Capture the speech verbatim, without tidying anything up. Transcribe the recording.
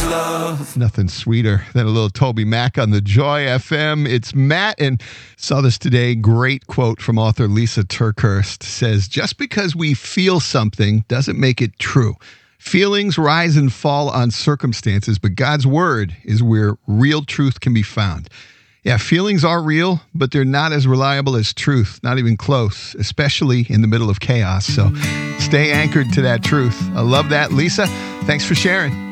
love. Nothing sweeter than a little Toby Mac on the Joy F M. It's Matt, and saw this today. Great quote from author Lisa TerKeurst. Says, just because we feel something doesn't make it true. Feelings rise and fall on circumstances, but God's word is where real truth can be found. Yeah, feelings are real, but they're not as reliable as truth, not even close, especially in the middle of chaos. So stay anchored to that truth. I love that. Lisa, thanks for sharing.